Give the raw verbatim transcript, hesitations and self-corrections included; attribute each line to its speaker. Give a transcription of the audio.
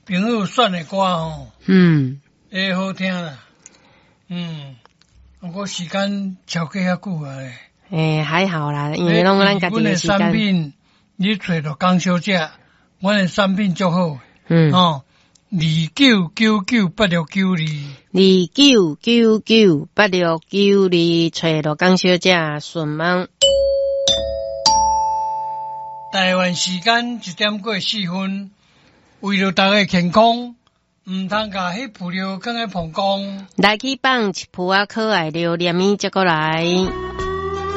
Speaker 1: 朋友选的歌吼，
Speaker 2: 嗯，
Speaker 1: 会好听啦。嗯，我时间超过遐久啊咧。
Speaker 2: 诶、欸，还好啦，因为拢咱家己的时
Speaker 1: 产
Speaker 2: 间。
Speaker 1: 品你找到讲小姐，阮的产品足好。
Speaker 2: 嗯。
Speaker 1: 哦，二九九九八六九二。
Speaker 2: 二九九九八六九二，找到江小姐顺梦。
Speaker 1: 台湾时间一点过四分，为了大家健康，唔通甲迄葡萄放喺膀胱。
Speaker 2: 来去放一铺仔可爱料，连面接过来。